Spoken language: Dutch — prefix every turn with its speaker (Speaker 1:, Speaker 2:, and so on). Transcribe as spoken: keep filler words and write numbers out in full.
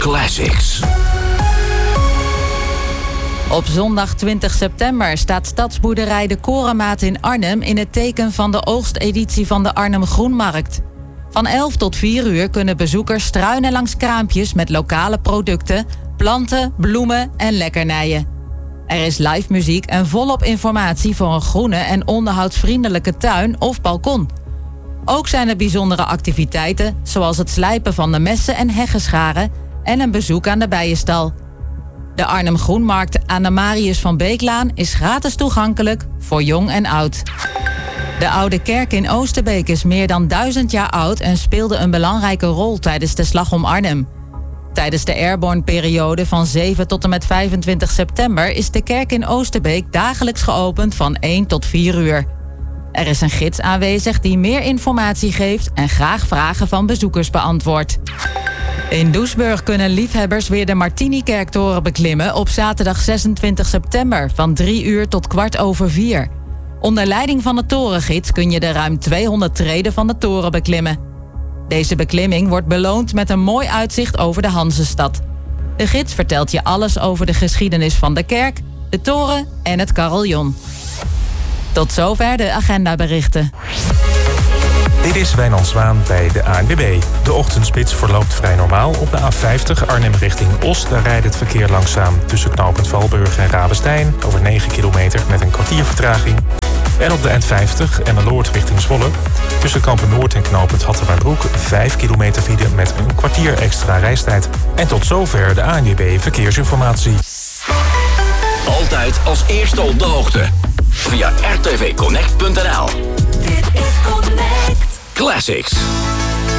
Speaker 1: Classics.
Speaker 2: Op zondag twintig september staat stadsboerderij De Korenmaat in Arnhem in het teken van de oogsteditie van de Arnhem Groenmarkt. Van elf tot vier uur kunnen bezoekers struinen langs kraampjes met lokale producten, planten, bloemen en lekkernijen. Er is live muziek en volop informatie voor een groene en onderhoudsvriendelijke tuin of balkon. Ook zijn er bijzondere activiteiten, zoals het slijpen van de messen en heggenscharen en een bezoek aan de bijenstal. De Arnhem Groenmarkt aan de Marius van Beeklaan is gratis toegankelijk voor jong en oud. De oude kerk in Oosterbeek is meer dan duizend jaar oud en speelde een belangrijke rol tijdens de Slag om Arnhem. Tijdens de Airborne-periode van zeven tot en met vijfentwintig september is de kerk in Oosterbeek dagelijks geopend van één tot vier uur. Er is een gids aanwezig die meer informatie geeft en graag vragen van bezoekers beantwoordt. In Doesburg kunnen liefhebbers weer de Martini-kerktoren beklimmen op zaterdag zesentwintig september van drie uur tot kwart over vier. Onder leiding van de torengids kun je de ruim tweehonderd treden van de toren beklimmen. Deze beklimming wordt beloond met een mooi uitzicht over de Hanzestad. De gids vertelt je alles over de geschiedenis van de kerk, de toren en het carillon. Tot zover de agendaberichten.
Speaker 3: Dit is Wijnand Zwaan bij de A N W B. De ochtendspits verloopt vrij normaal. Op de A vijftig Arnhem richting Os. Daar rijdt het verkeer langzaam tussen knooppunt Valburg en Ravenstein. Over negen kilometer met een kwartier vertraging. En op de N vijftig Emmeloord richting Zwolle. Tussen Kampen Noord en knooppunt Hattemerbroek. vijf kilometer file met een kwartier extra reistijd. En tot zover de A N W B Verkeersinformatie.
Speaker 1: Altijd als eerste op de hoogte. Via r t v connect punt n l. Dit is Connect Classics.